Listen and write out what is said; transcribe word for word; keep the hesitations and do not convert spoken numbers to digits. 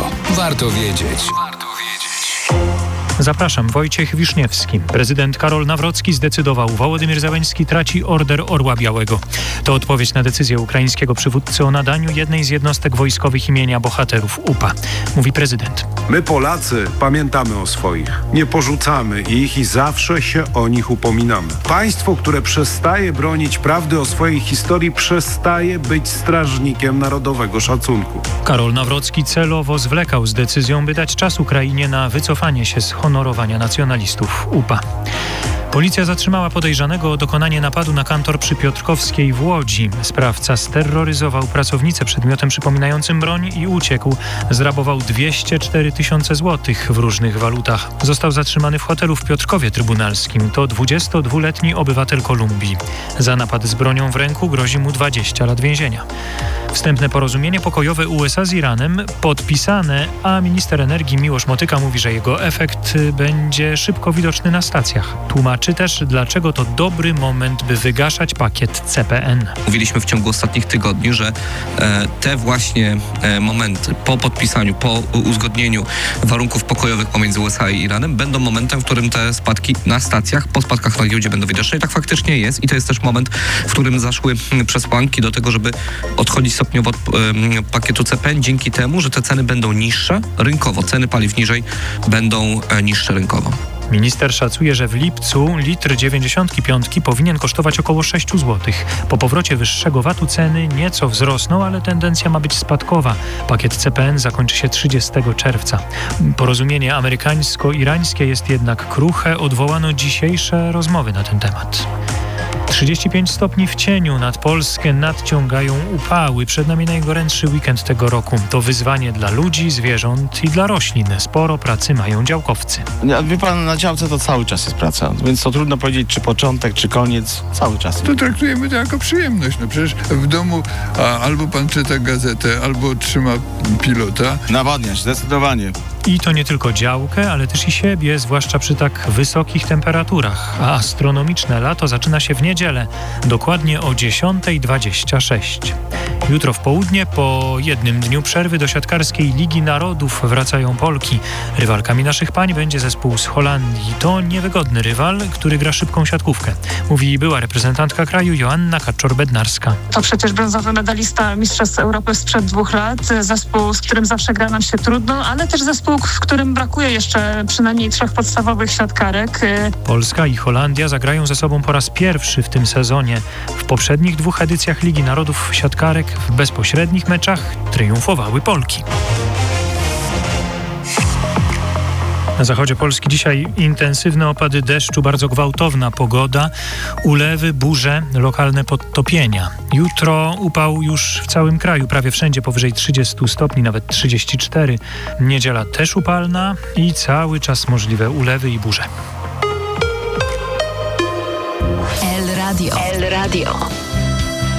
Radio. Warto wiedzieć. Zapraszam, Wojciech Wiszniewski. Prezydent Karol Nawrocki zdecydował, Wołodymyr Zełenski traci Order Orła Białego. To odpowiedź na decyzję ukraińskiego przywódcy o nadaniu jednej z jednostek wojskowych imienia bohaterów U P A. Mówi prezydent. My Polacy pamiętamy o swoich, nie porzucamy ich i zawsze się o nich upominamy. Państwo, które przestaje bronić prawdy o swojej historii, przestaje być strażnikiem narodowego szacunku. Karol Nawrocki celowo zwlekał z decyzją, by dać czas Ukrainie na wycofanie się z honorowania nacjonalistów U P A. Policja zatrzymała podejrzanego o dokonanie napadu na kantor przy Piotrkowskiej w Łodzi. Sprawca steroryzował pracownicę przedmiotem przypominającym broń i uciekł. Zrabował dwieście cztery tysiące złotych w różnych walutach. Został zatrzymany w hotelu w Piotrkowie Trybunalskim. To dwudziestodwuletni obywatel Kolumbii. Za napad z bronią w ręku grozi mu dwadzieścia lat więzienia. Wstępne porozumienie pokojowe U S A z Iranem podpisane, a minister energii Miłosz Motyka mówi, że jego efekt będzie szybko widoczny na stacjach. Tłumaczy też, dlaczego to dobry moment, by wygaszać pakiet C P N. Mówiliśmy w ciągu ostatnich tygodni, że e, te właśnie e, momenty po podpisaniu, po uzgodnieniu warunków pokojowych pomiędzy U S A i Iranem będą momentem, w którym te spadki na stacjach, po spadkach na giełdzie będą widoczne. I tak faktycznie jest. I to jest też moment, w którym zaszły przesłanki do tego, żeby odchodzić stopniowo od e, pakietu C P N dzięki temu, że te ceny będą niższe rynkowo. Ceny paliw niżej będą e, niższe rynkowo. Minister szacuje, że w lipcu litr dziewięćdziesiątki piątki powinien kosztować około sześć złotych. Po powrocie wyższego V A T-u ceny nieco wzrosną, ale tendencja ma być spadkowa. Pakiet C P N zakończy się trzydziestego czerwca. Porozumienie amerykańsko-irańskie jest jednak kruche. Odwołano dzisiejsze rozmowy na ten temat. trzydzieści pięć stopni w cieniu nad Polskę nadciągają upały. Przed nami najgorętszy weekend tego roku. To wyzwanie dla ludzi, zwierząt i dla roślin. Sporo pracy mają działkowcy. Wie pan, na działce to cały czas jest praca, więc to trudno powiedzieć, czy początek, czy koniec. Cały czas. To traktujemy to jako przyjemność. No przecież w domu a, albo pan czyta gazetę, albo trzyma pilota. Nawadniać, zdecydowanie. I to nie tylko działkę, ale też i siebie, zwłaszcza przy tak wysokich temperaturach. A astronomiczne lato zaczyna się w niedzielę, dokładnie o dziesiąta dwadzieścia sześć. Jutro w południe, po jednym dniu przerwy do siatkarskiej Ligi Narodów wracają Polki. Rywalkami naszych pań będzie zespół z Holandii. To niewygodny rywal, który gra szybką siatkówkę. Mówi była reprezentantka kraju Joanna Kaczor-Bednarska. To przecież brązowy medalista Mistrzostw Europy sprzed dwóch lat. Zespół, z którym zawsze gra nam się trudno, ale też zespół, w którym brakuje jeszcze przynajmniej trzech podstawowych siatkarek. Polska i Holandia zagrają ze sobą po raz pierwszy w tym sezonie. W poprzednich dwóch edycjach Ligi Narodów siatkarek w bezpośrednich meczach triumfowały Polki. Na zachodzie Polski dzisiaj intensywne opady deszczu, bardzo gwałtowna pogoda, ulewy, burze, lokalne podtopienia. Jutro upał już w całym kraju, prawie wszędzie powyżej trzydziestu stopni, nawet trzydzieści cztery. Niedziela też upalna i cały czas możliwe ulewy i burze. El Radio. El Radio.